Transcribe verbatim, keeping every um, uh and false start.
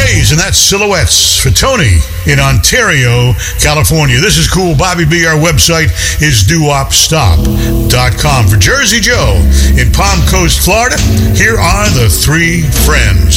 Rays, and that's Silhouettes for Tony in Ontario, California. This is cool. Bobby B. Our website is doo wop stop dot com. For Jersey Joe in Palm Coast, Florida, here are the Three Friends.